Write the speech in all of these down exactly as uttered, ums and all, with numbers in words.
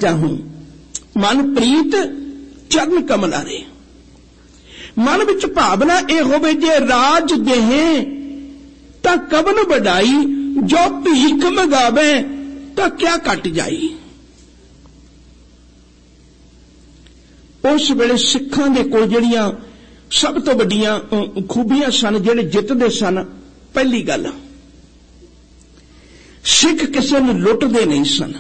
चाहूं, मन प्रीत चरण कमलारे। मन विच भावना यह होवे जे राज देहें तां कवन वडाई, जो भीख मंगावे तां क्या कट जाई। उस वेले सिखां दे कोल जिहड़ियां सब तो वड्डियां खूबियां सन, जिहड़े जितदे सन। पहली गल, सिख किसी नूं लुटदे नहीं सन,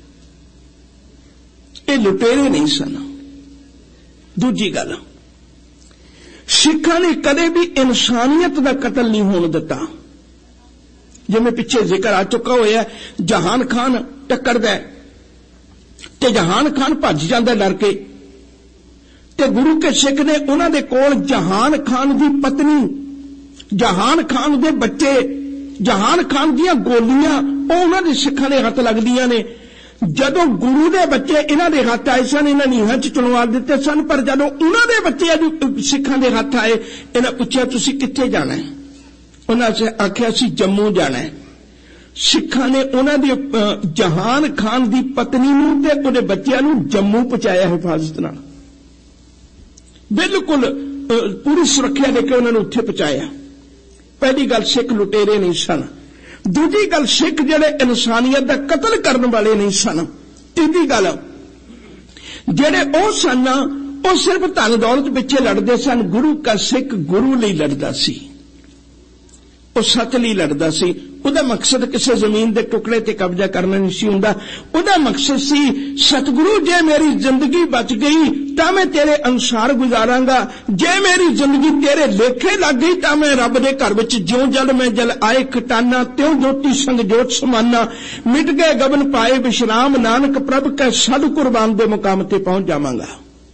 ये लुटेरे नहीं सन। दूजी गल, सिखां ने कदे भी इंसानियत का कतल नहीं होने दिता। जिवें पिछे जिक्र आ चुका होया, जहान खान टक्करदा ते जहान खान भज जांदा डर के, ते गुरु के सिख ने उन्हां दे कोल जहान खान दी पत्नी, जहान खान दे बच्चे, जहान खान दियां गोलियां ਉਹ ਉਹਨਾਂ ਦੇ ਸਿੱਖਾਂ ਦੇ ਹੱਥ ਲੱਗਦੀਆਂ ਨੇ। ਜਦੋਂ ਗੁਰੂ ਦੇ ਬੱਚੇ ਇਹਨਾਂ ਦੇ ਹੱਥ ਆਏ ਸਨ, ਇਹਨਾਂ ਨੀਹਾਂ 'ਚ ਚੁਣਵਾ ਦਿੱਤੇ ਸਨ, ਪਰ ਜਦੋਂ ਉਹਨਾਂ ਦੇ ਬੱਚੇ ਅੱਜ ਸਿੱਖਾਂ ਦੇ ਹੱਥ ਆਏ, ਇਹਨਾਂ ਪੁੱਛਿਆ ਤੁਸੀਂ ਕਿੱਥੇ ਜਾਣਾ ਹੈ? ਉਹਨਾਂ ਨੇ ਆਖਿਆ ਅਸੀਂ ਜੰਮੂ ਜਾਣਾ ਹੈ। ਸਿੱਖਾਂ ਨੇ ਉਹਨਾਂ ਦੀ ਜਹਾਨ ਖਾਨ ਦੀ ਪਤਨੀ ਨੂੰ ਤੇ ਉਹਦੇ ਬੱਚਿਆਂ ਨੂੰ ਜੰਮੂ ਪਹੁੰਚਾਇਆ ਹਿਫਾਜ਼ਤ ਨਾਲ, ਬਿਲਕੁਲ पूरी सुरक्षा देके उन्होंने उत्थे पहुंचाया। पहली गल, सिख लुटेरे नहीं सन। दूजी गल, सिख जिहड़े इंसानियत दा कतल करने वाले नहीं सन। तीजी गल, जिहड़े ओ सन ओ सिर्फ धन दौलत पिछे लड़ते सन। गुरु का सिख गुरु लई लड़दा सी, ओ सच लई लड़दा सी। उहदा मकसद किसी जमीन के टुकड़े ते कब्जा करना नहीं सी हुंदा। उहदा मकसद सी सतगुरु जे मेरी जिंदगी बच गई तां मैं तेरे अनुसार गुजारांगा, जे मेरी जिंदगी तेरे लेखे लग गई तां मैं रब दे घर विच ज्यों जल मैं जल आए खटाना, त्यों ज्योति संग जोत समाना। मिट गए गबन पाए विश्राम, नानक प्रभ कै सद कुर्बान दे मुकाम ते पहुंच जावांगा।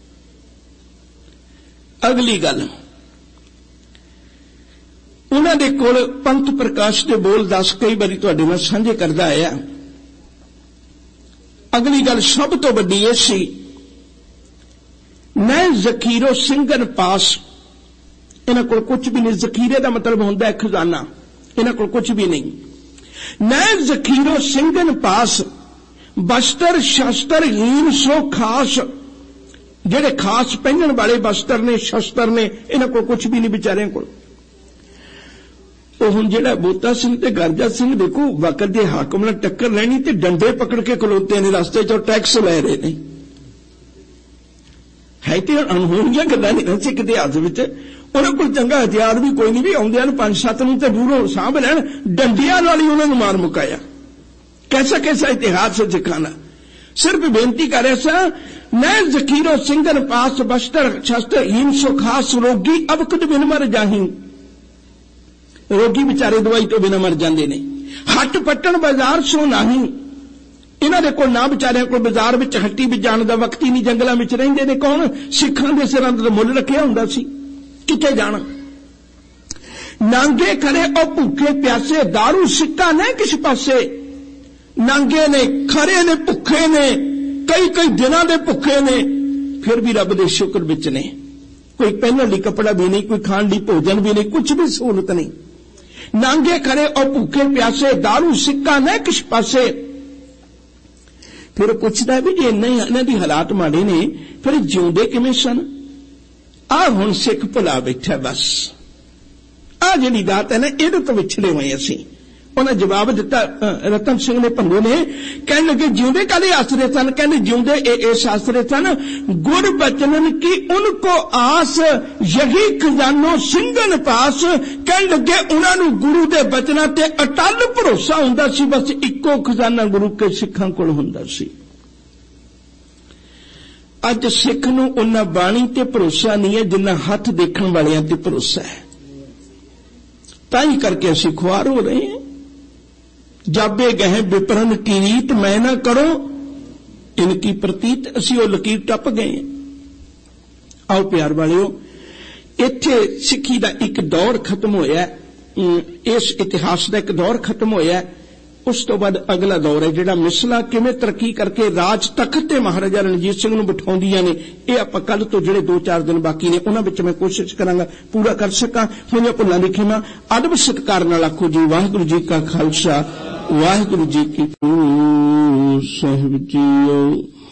अगली गल, उन्हां दे कोल पंथ प्रकाश के बोल दस कई बारी तुहाडे नाल साझे करदा आया। अगली गल सब तो वड्डी ये सी, मैं जखीरो सिंघन पास, इन्हां कोल कुछ भी नहीं। जखीरे का मतलब होंदा है खजाना, इन्हां कोल कुछ भी नहीं। मैं जखीरो सिंघन पास, बस्तर शस्त्र हीन सो खास। जेड़े खास पहनण वाले बस्तर ने, शस्त्र ने, इन्हां कोल कुछ भी नहीं बेचारियां कोल। हुण जिहड़ा बोता सिंह ते गरजा सिंह देखो वक्त दे हाकम नाल टक्कर लैनी ते डंडे पकड़ के खलोते ने रस्ते चों, टैक्स लै रहे ने। है ते अनहोणियां गल्लां ने सिख इतिहास विच। उन्हां कोल चंगा हथियार भी कोई नहीं, भी आउंदियां नूं पंज सत्त नूं ते दूरों साਂਭ लैण, डंडियां नाल ही उन्हां नूं मार मुकाया। कैसा कैसा इतिहास है सिखां दा। सिर्फ बेनती कर रहा सा, मैं जखीरो सिंघन पास, बस्तर शस्त्र हीन सो खास। रोगी अवकद बिन मर जाही, रोगी बेचारे दवाई तो बिना मर जाते ने। हट पट्टन बाजार सो नाही, इन्हां दे कोल ना बेचारियां कोल बाजार विच हट्टी विच जाण दा वक्त ही नहीं। जंगलां विच रहिंदे ने। कौन? सिखां दे सिरां ते मुੱਲ रखिया हुंदा सी, किथे जाना। नांगे खरे ओ भूखे प्यासे, दारू सिक्का नहीं किस पासे। नांगे ने, खरे ने, भुखे ने, कई कई दिनां दे भुखे ने, फिर भी रब दे शुक्र विच ने। कोई पहनण लई कपड़ा भी नहीं, कोई खाण लई भोजन भी नहीं, कुछ भी सहूलत नहीं। नांगे खरे और भूखे प्यासे, दारू सिक्का न किस पासे। फिर पूछता है भी जे इन्हां दी हालात माड़े ने, फिर जिउंदे किवें सन? आ हुण सिख भुला बैठा बस। आ जिहड़ी बात है ना, इहदे तो विछड़े होए असीं। उन्हें जवाब दिता रतन सिंह ने भंगो ने, कहने लगे जिउंदे काले आसरे सन? कहने जिउंदे इस आसरे सन, गुर बचनन की उनको आस, यही खजानो सिंघन पास। कहने लगे उन्होंने गुरु दे बचना ते अटल भरोसा हुंदा सी, बस इक्को खजाना गुरु के सिखां कोल हुंदा सी। अज सिख नूं उन्हां बाणी ते भरोसा नहीं है जिन्ना हथ देखण वालियां ते भरोसा है। ताई करके असीं खुआर हो रहे हैं। जाबे गहे विपरन की रीत मैं ना करो इनकी प्रतीत, असी वो लकीर टप गए। आओ प्यार वालियो, इत्थे सिक्खी दा एक दौर खत्म होया, इस इतिहास दा एक दौर खत्म होया। उस तो बाद अगला दौर है जिहड़ा मिसला किवें तरक्की करके राज तख्त ते महाराजा रणजीत सिंह नूं बिठाउंदियां ने। ये आपां कल तो जिहड़े दो चार दिन बाकी ने उन्हां विच मैं कोशिश करांगा पूरा कर सकां। मेरियां भुल्लां दी खिमा। अदब सत्कार नाल आखो जी वाहिगुरू जी का खालसा, वाहिगुरू जी की फतेह। साहिब जीओ।